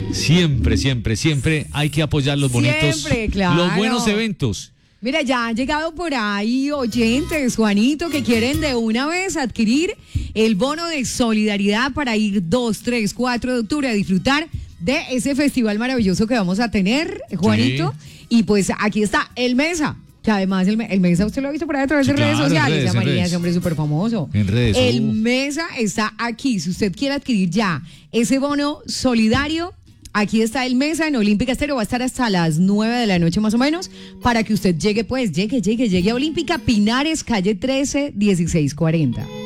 Siempre, siempre, siempre hay que apoyar los bonitos, Siempre, claro. los buenos eventos. Mira, ya han llegado por ahí oyentes, Juanito, que quieren de una vez adquirir el bono de solidaridad para ir 2, 3, 4 de octubre a disfrutar de ese festival maravilloso que vamos a tener, Juanito. Sí. Y pues aquí está el Mesa. Que además el Mesa usted lo ha visto por ahí a través de redes sociales. María, ese hombre es súper famoso. En redes. El Mesa está aquí. Si usted quiere adquirir ya ese bono solidario, aquí está el Mesa en Olímpica Estéreo. Va a estar hasta las 9 de la noche más o menos para que usted llegue a Olímpica Pinares, calle 13, 1640.